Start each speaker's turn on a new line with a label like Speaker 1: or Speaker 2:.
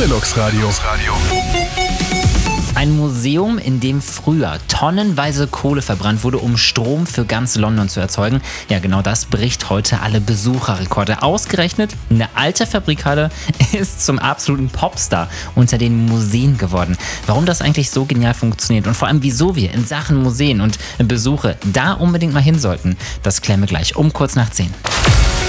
Speaker 1: Trilux Radio.
Speaker 2: Ein Museum, in dem früher tonnenweise Kohle verbrannt wurde, um Strom für ganz London zu erzeugen. Ja, genau das bricht heute alle Besucherrekorde. Ausgerechnet eine alte Fabrikhalle ist zum absoluten Popstar unter den Museen geworden. Warum das eigentlich so genial funktioniert und vor allem wieso wir in Sachen Museen und Besuche da unbedingt mal hin sollten, das klären wir gleich um kurz nach 10.